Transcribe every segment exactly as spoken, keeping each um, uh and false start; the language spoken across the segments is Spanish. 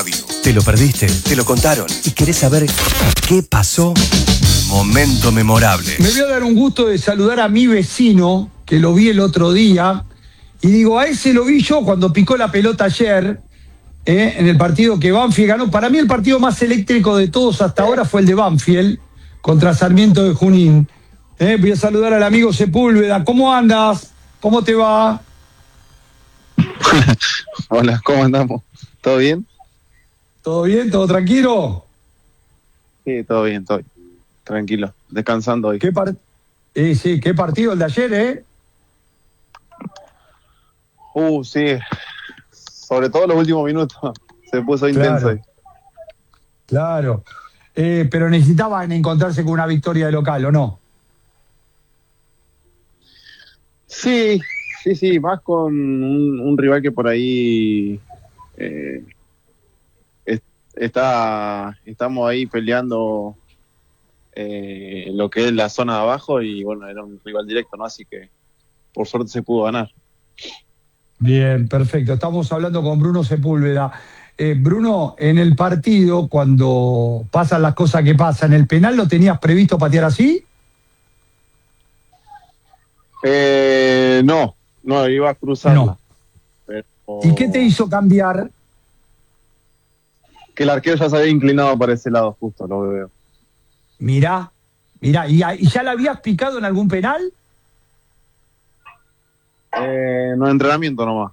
radio. ¿Te lo perdiste? ¿Te lo contaron? ¿Y querés saber qué pasó? Momento memorable. Me voy a dar un gusto de saludar a mi vecino, que lo vi el otro día, y digo, a ese lo vi yo cuando picó la pelota ayer, eh, en el partido que Banfield ganó. Para mí el partido más eléctrico de todos hasta ahora fue el de Banfield, contra Sarmiento de Junín. Eh, voy a saludar al amigo Sepúlveda. ¿Cómo andas? ¿Cómo te va? Hola, ¿cómo andamos? ¿Todo bien? ¿Todo bien? ¿Todo tranquilo? Sí, todo bien, todo bien. Tranquilo, descansando hoy. ¿Qué, par eh, sí, ¿Qué partido el de ayer, eh? Uh, sí. Sobre todo los últimos minutos. Se puso intenso Claro. hoy. Claro. Eh, pero necesitaban encontrarse con una victoria de local, ¿o no? Sí, sí, sí, más con un, un rival que por ahí eh, es, está, estamos ahí peleando eh, lo que es la zona de abajo y bueno, era un rival directo, ¿no? Así que por suerte se pudo ganar. Bien, perfecto. Estamos hablando con Bruno Sepúlveda. Eh, Bruno, en el partido, cuando pasan las cosas que pasan, ¿el penal lo tenías previsto patear así? Eh, no, no, iba a cruzarla. No. Pero ¿Y qué te hizo cambiar? que el arquero ya se había inclinado para ese lado, justo, lo veo. Mirá, mirá, ¿y, ¿y ya la habías picado en algún penal? Eh, no, entrenamiento nomás.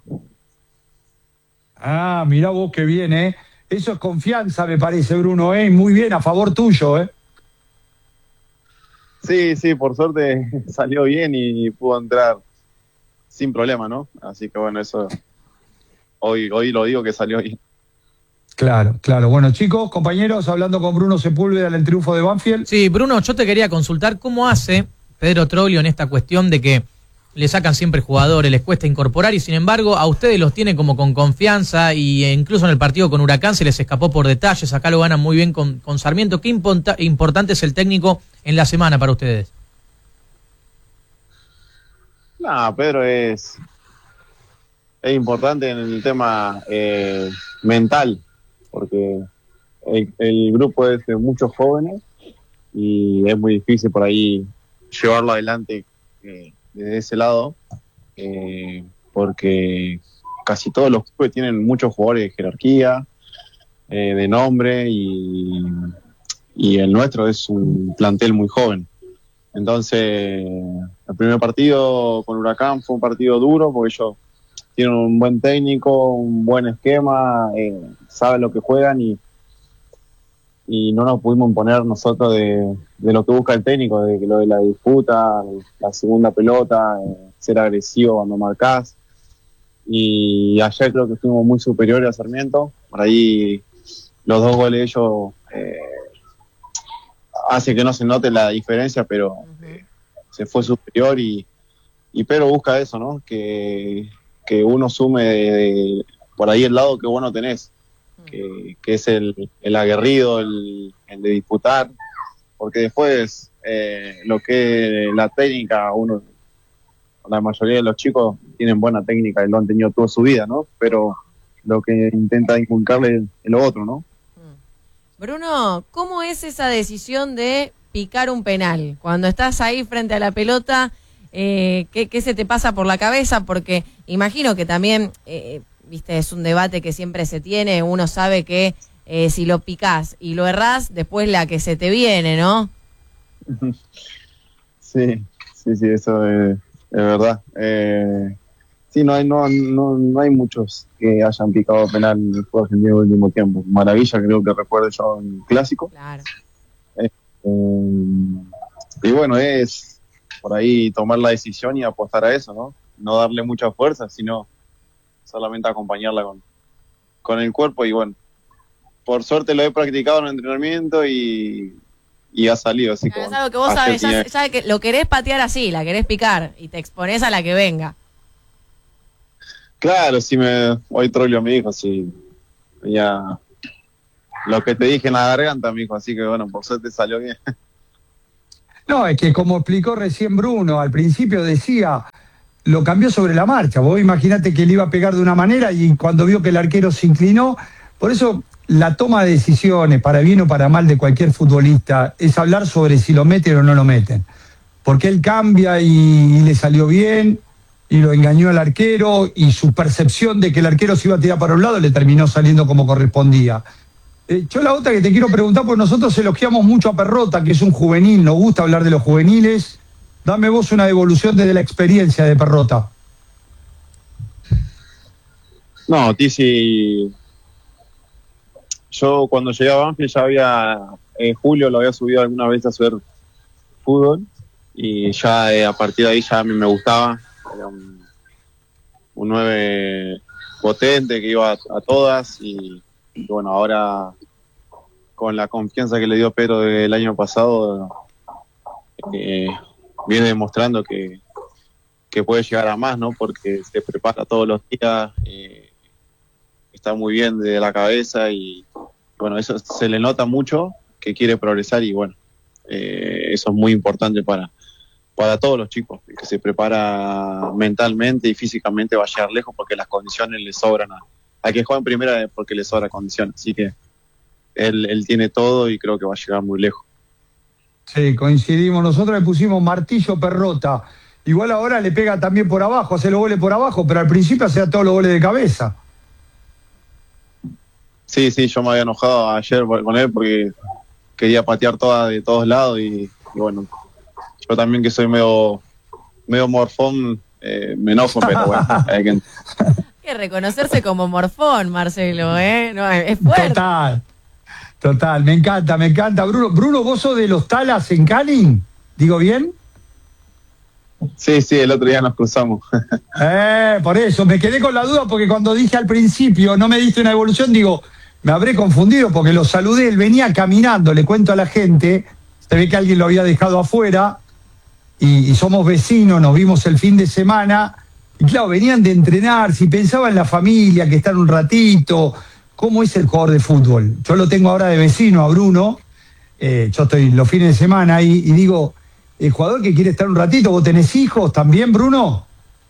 Ah, mirá vos qué bien, ¿eh? Eso es confianza, me parece, Bruno, ¿eh? Muy bien, a favor tuyo, ¿eh? Sí, sí, por suerte salió bien y pudo entrar sin problema, ¿no? Así que bueno, eso hoy, hoy lo digo que salió bien. Claro, claro. Bueno, chicos, compañeros, hablando con Bruno Sepúlveda en el triunfo de Banfield. Sí, Bruno, yo te quería consultar cómo hace Pedro Troglio en esta cuestión de que le sacan siempre jugadores, les cuesta incorporar y sin embargo a ustedes los tiene como con confianza y incluso en el partido con Huracán se les escapó por detalles, acá lo ganan muy bien con, con Sarmiento. ¿Qué imponta, importante es el técnico en la semana para ustedes? No, Pedro es, es importante en el tema eh, mental, porque el, el grupo es de muchos jóvenes y es muy difícil por ahí llevarlo adelante eh, desde ese lado, eh, porque casi todos los clubes tienen muchos jugadores de jerarquía, eh, de nombre, y, y el nuestro es un plantel muy joven. Entonces, el primer partido con Huracán fue un partido duro, porque ellos tienen un buen técnico, un buen esquema, eh, saben lo que juegan y y no nos pudimos imponer nosotros de, de lo que busca el técnico, de lo de la disputa, la segunda pelota, eh, ser agresivo cuando marcás. Y ayer creo que fuimos muy superiores a Sarmiento. Por ahí los dos goles de ellos eh, hace que no se note la diferencia, pero eh, se fue superior y, y Pedro busca eso, ¿no? Que, que uno sume de, de, por ahí el lado que vos no tenés. Que, que es el, el aguerrido, el, el de disputar, porque después eh, lo que es la técnica, uno, la mayoría de los chicos tienen buena técnica y lo han tenido toda su vida, ¿no? Pero lo que intenta inculcarle es lo otro, ¿no? Bruno, ¿cómo es esa decisión de picar un penal? Cuando estás ahí frente a la pelota, eh, ¿qué, ¿qué se te pasa por la cabeza? Porque imagino que también... Eh, viste, es un debate que siempre se tiene, uno sabe que eh, si lo picás y lo errás, después la que se te viene, ¿no? Sí, sí, sí, eso es, es verdad. Eh, sí, no hay, no, no, no hay muchos que hayan picado penal en el fútbol argentino en el último tiempo. Maravilla, creo que recuerdo yo en el clásico. Claro. Eh, eh, y bueno, es por ahí tomar la decisión y apostar a eso, ¿no? No darle mucha fuerza, sino solamente acompañarla con, con el cuerpo y bueno, por suerte lo he practicado en el entrenamiento y, y ha salido. Así Claro, que, es algo que vos sabés, tenía... ya, ya que lo querés patear así, la querés picar y te exponés a la que venga. Claro, sí, me, hoy Troglio me dijo, sí, ya lo que te dije en la garganta, me dijo, así que bueno, por suerte salió bien. No, es que como explicó recién Bruno, al principio decía... Lo cambió sobre la marcha. Vos imaginate que le iba a pegar de una manera y cuando vio que el arquero se inclinó, por eso la toma de decisiones, para bien o para mal, de cualquier futbolista, es hablar sobre si lo meten o no lo meten. Porque él cambia y, y le salió bien, y lo engañó al arquero, y su percepción de que el arquero se iba a tirar para un lado le terminó saliendo como correspondía. Eh, yo la otra que te quiero preguntar, porque nosotros elogiamos mucho a Perrota, que es un juvenil, nos gusta hablar de los juveniles. Dame vos una devolución desde la experiencia de Perrota. No, Tizi, yo cuando llegué a Banfield ya había, en julio lo había subido alguna vez a hacer fútbol, y ya eh, a partir de ahí ya a mí me gustaba. Era un, un nueve potente que iba a, a todas, y, y bueno, ahora con la confianza que le dio Pedro del año pasado, eh, viene demostrando que, que puede llegar a más, ¿no? Porque se prepara todos los días, eh, está muy bien de la cabeza, y bueno, eso se le nota mucho, que quiere progresar, y bueno, eh, eso es muy importante para para todos los chicos, que se prepara mentalmente y físicamente, va a llegar lejos porque las condiciones le sobran a, a que juega en primera, porque le sobra condiciones, así que él, él tiene todo y creo que va a llegar muy lejos. Sí, coincidimos, nosotros le pusimos martillo Perrota, igual ahora le pega también por abajo, hace los goles por abajo, pero al principio hacía todos los goles de cabeza. Sí, sí, yo me había enojado ayer con él porque quería patear toda de todos lados, y, y bueno, yo también, que soy medio medio morfón, eh, me enojo, pero bueno, hay que... Hay que reconocerse como morfón, Marcelo, ¿eh? No, es fuerte. Total, total, me encanta, me encanta. Bruno, Bruno, ¿vos sos de los Talas en Cali? ¿Digo bien? Sí, sí, el otro día nos cruzamos. Eh, por eso, me quedé con la duda, porque cuando dije al principio, no me diste una evolución, digo, me habré confundido, porque lo saludé, él venía caminando, le cuento a la gente, se ve que alguien lo había dejado afuera, y, y somos vecinos, nos vimos el fin de semana, y claro, venían de entrenar, si pensaba en la familia, que están un ratito, ¿cómo es el jugador de fútbol? Yo lo tengo ahora de vecino a Bruno, eh, yo estoy los fines de semana ahí, y digo, el jugador que quiere estar un ratito, ¿vos tenés hijos también, Bruno?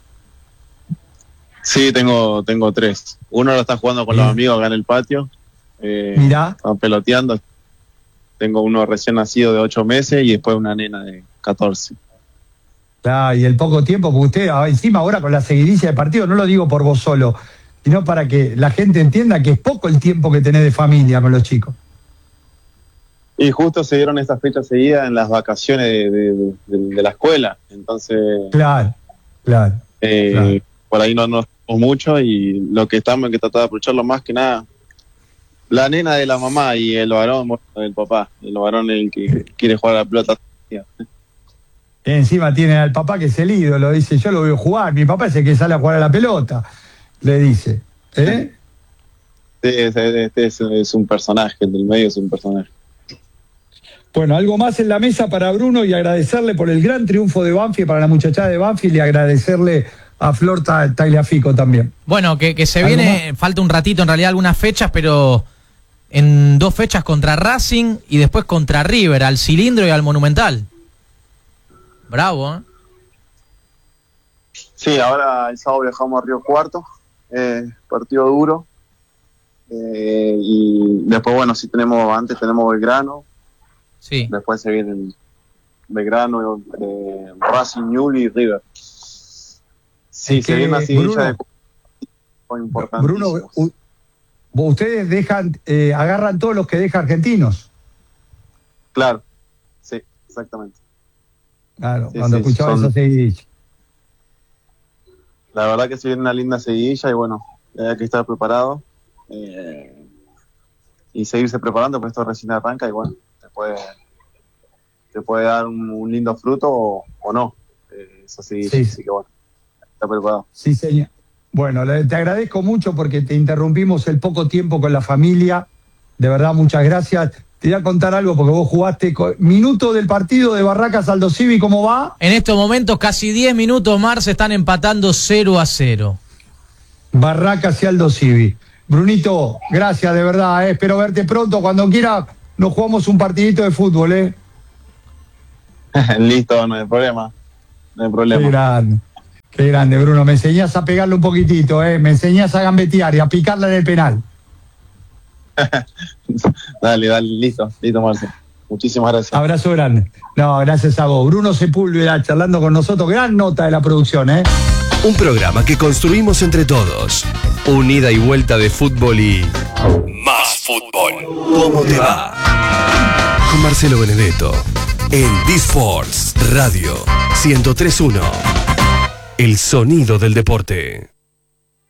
Sí, tengo tengo tres. Uno lo está jugando con Bien. los amigos acá en el patio, eh, Mirá. están peloteando. Tengo uno recién nacido de ocho meses y después una nena de catorce. Ah, y el poco tiempo, porque usted, ah, encima ahora con la seguidilla de partido, no lo digo por vos solo, sino para que la gente entienda que es poco el tiempo que tenés de familia con los chicos. Y justo se dieron estas fechas seguidas en las vacaciones de, de, de, de la escuela, entonces Claro, claro. eh, claro. por ahí no nos vemos mucho, y lo que estamos es que tratar de aprovecharlo más que nada. La nena de la mamá y el varón bueno, del papá. El varón es el que quiere jugar a la pelota. Encima tiene al papá que es el ídolo, dice, yo lo veo jugar, mi papá es el que sale a jugar a la pelota, le dice. ¿Eh? Este, este es, es un personaje, el del medio es un personaje. Bueno, algo más en la mesa para Bruno, y agradecerle por el gran triunfo de Banfield, para la muchachada de Banfield, y agradecerle a Flor Tagliafico también. Bueno, que, que se ¿Algo viene, más? falta un ratito en realidad, algunas fechas, pero en dos fechas contra Racing y después contra River, al Cilindro y al Monumental. Bravo, ¿eh? Sí, ahora el sábado viajamos a Río Cuarto, eh, partido duro. Eh, y después, bueno, sí tenemos, antes tenemos Belgrano, Sí. después se vienen Belgrano, eh, Racing, Newell's y River. Sí, Es se que, viene una seguidilla Bruno, de cosas importantísimas. Bruno, u- ustedes dejan, eh, agarran todos los que deja Argentinos. Claro, sí, exactamente. Claro, Sí, cuando sí, escuchaba son- eso seguidilla. La verdad que se viene una linda seguidilla, y bueno, hay que estar preparado eh, y seguirse preparando, porque esto recién arranca, y bueno, te puede, te puede dar un, un lindo fruto o, o no, eh, esa seguidilla, Sí. así que bueno, está preparado. Sí, señor. Bueno, le- te agradezco mucho porque te interrumpimos el poco tiempo con la familia. De verdad, muchas gracias. Te voy a contar algo porque vos jugaste co- minuto del partido de Barracas Aldo Civi, ¿cómo va? En estos momentos, casi diez minutos, Mar, se están empatando cero a cero. Barracas y Aldo Civi. Brunito, gracias de verdad, eh. Espero verte pronto. Cuando quiera nos jugamos un partidito de fútbol, ¿eh? Listo, no hay problema, no hay Qué problema. grande. Qué grande, Bruno. Me enseñás a pegarle un poquitito, ¿eh? Me enseñás a gambetear y a picarla en el penal. Dale, dale, listo, listo, Marce. Muchísimas gracias. Abrazo grande. No, gracias a vos. Bruno Sepúlveda charlando con nosotros. Gran nota de la producción, ¿eh? Un programa que construimos entre todos. Un ida y vuelta de fútbol y más fútbol. ¿Cómo te va? Con Marcelo Benedetto en D-Force Radio ciento tres punto uno. El sonido del deporte.